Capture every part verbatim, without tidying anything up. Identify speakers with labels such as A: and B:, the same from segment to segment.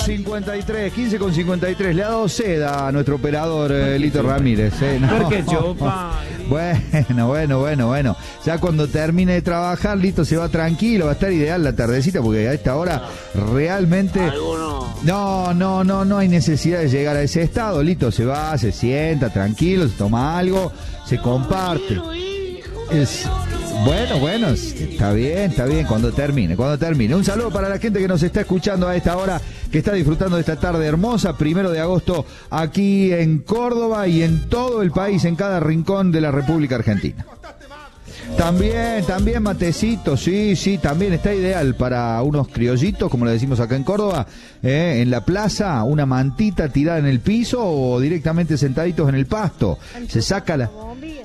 A: cincuenta y tres, quince con cincuenta y tres. Le ha dado seda a nuestro operador eh, Lito Ramírez. Eh. No.
B: Porque yo, pa.
A: Bueno, bueno, bueno, bueno. Ya cuando termine de trabajar, Lito se va tranquilo, va a estar ideal la tardecita, porque a esta hora realmente... No, no, no, no hay necesidad de llegar a ese estado. Lito se va, se sienta tranquilo, se toma algo, se comparte. Es... Bueno, bueno, está bien, está bien, cuando termine, cuando termine. Un saludo para la gente que nos está escuchando a esta hora, que está disfrutando de esta tarde hermosa, primero de agosto, aquí en Córdoba y en todo el país, en cada rincón de la República Argentina. También, también matecito, sí, sí, también está ideal para unos criollitos, como le decimos acá en Córdoba, eh, en la plaza, una mantita tirada en el piso o directamente sentaditos en el pasto. Se saca la...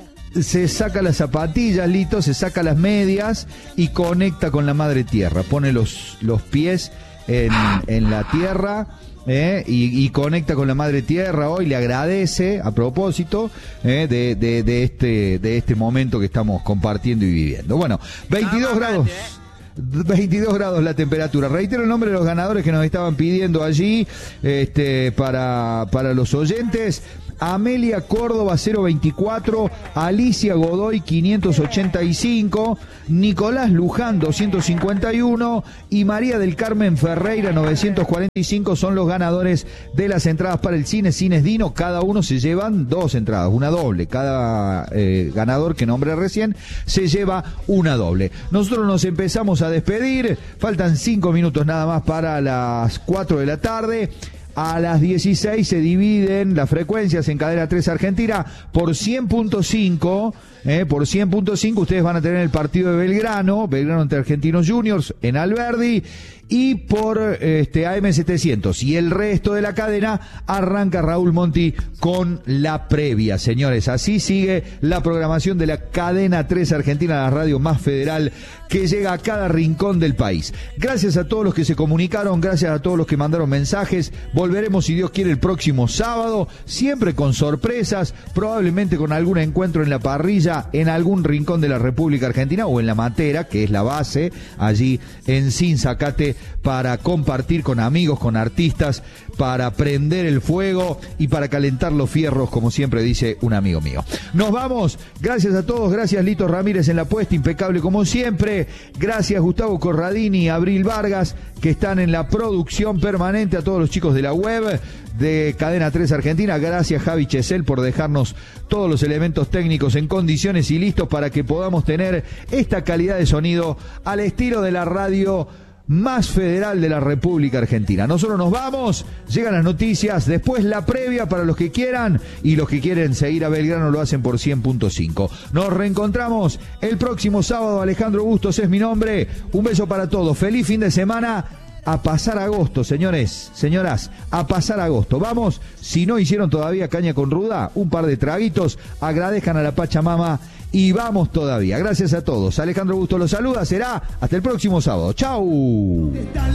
A: Se saca las zapatillas, Lito, se saca las medias y conecta con la madre tierra. Pone los, los pies en, en la tierra eh, y, y conecta con la madre tierra. Hoy le agradece, a propósito, eh, de, de, de, este, de este momento que estamos compartiendo y viviendo. Bueno, veintidós grados. veintidós grados la temperatura. Reitero el nombre de los ganadores que nos estaban pidiendo allí este, para, para los oyentes. Amelia Córdoba cero veinticuatro, Alicia Godoy quinientos ochenta y cinco, Nicolás Luján doscientos cincuenta y uno y María del Carmen Ferreira novecientos cuarenta y cinco son los ganadores de las entradas para el cine Cines Dino. Cada uno se llevan dos entradas, una doble. Cada eh, ganador que nombré recién se lleva una doble. Nosotros nos empezamos a despedir, faltan cinco minutos nada más para las cuatro de la tarde. A las dieciséis se dividen las frecuencias en Cadena tres Argentina por cien punto cinco. Eh, por cien punto cinco ustedes van a tener el partido de Belgrano, Belgrano ante Argentinos Juniors en Alberdi, y por este, A M setecientos. Y el resto de la cadena arranca Raúl Monti con la previa, señores. Así sigue la programación de la Cadena tres Argentina, la radio más federal que llega a cada rincón del país. Gracias a todos los que se comunicaron, gracias a todos los que mandaron mensajes. Volveremos, si Dios quiere, el próximo sábado, siempre con sorpresas, probablemente con algún encuentro en la parrilla en algún rincón de la República Argentina o en la Matera, que es la base, allí en Sinzacate, para compartir con amigos, con artistas, para prender el fuego y para calentar los fierros, como siempre dice un amigo mío. Nos vamos, gracias a todos, gracias Lito Ramírez en la puesta, impecable como siempre, gracias Gustavo Corradini y Abril Vargas, que están en la producción permanente, a todos los chicos de la web de Cadena tres Argentina, gracias Javi Chesel por dejarnos todos los elementos técnicos en condiciones y listos para que podamos tener esta calidad de sonido al estilo de la radio más federal de la República Argentina. Nosotros nos vamos, llegan las noticias, después la previa para los que quieran, y los que quieren seguir a Belgrano lo hacen por cien punto cinco. Nos reencontramos el próximo sábado. Alejandro Bustos es mi nombre. Un beso para todos, feliz fin de semana. A pasar agosto, señores, señoras, a pasar agosto. Vamos, si no hicieron todavía caña con ruda, un par de traguitos, agradezcan a la Pachamama y vamos todavía. Gracias a todos. Alejandro Bustos los saluda, será hasta el próximo sábado. ¡Chau!